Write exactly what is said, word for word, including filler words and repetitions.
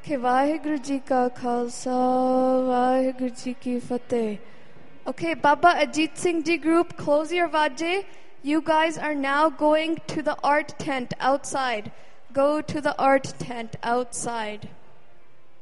कि वाहिगुरु जी का खालसा वाहिगुरु जी की फतेह. Okay, Baba Ajit Singh Ji group, close your vajje. You guys are now going to the art tent outside. Go to the art tent outside.